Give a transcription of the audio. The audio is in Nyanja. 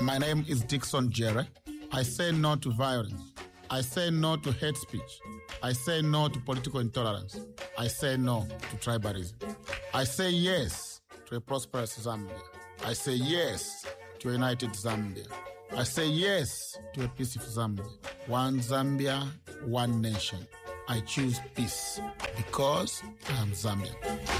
My name is Dixon Jerry. I say no to violence. I say no to hate speech. I say no to political intolerance. I say no to tribalism. I say yes to a prosperous Zambia. I say yes to a united Zambia. I say yes to a peaceful Zambia. One Zambia, one nation. I choose peace because I am Zambian.